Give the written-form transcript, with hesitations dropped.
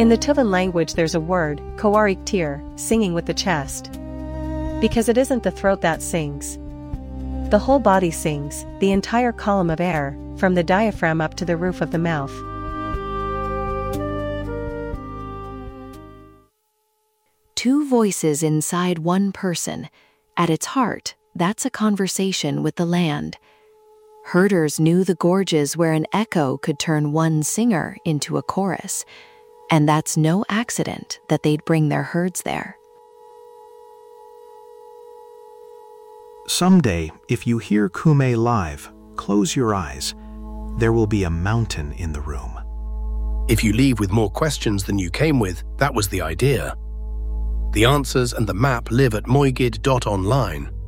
In the Tuvan language there's a word, koariktir, singing with the chest. Because it isn't the throat that sings. The whole body sings, the entire column of air, from the diaphragm up to the roof of the mouth. Two voices inside one person. At its heart, that's a conversation with the land. Herders knew the gorges where an echo could turn one singer into a chorus, and that's no accident that they'd bring their herds there. Someday, if you hear Kume live, close your eyes. There will be a mountain in the room. If you leave with more questions than you came with, that was the idea. The answers and the map live at moigid.online.